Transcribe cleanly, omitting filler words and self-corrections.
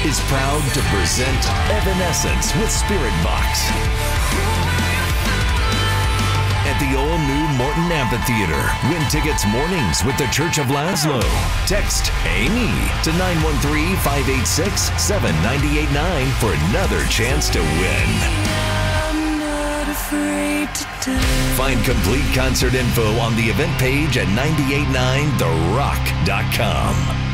is proud to present Evanescence with Spirit Box at the all-new Morton Amphitheater. Win tickets mornings with the Church of Laszlo. Text Amy to 913-586-7989 for another chance to win. I'm not afraid to die. Find complete concert info on the event page at 989therock.com.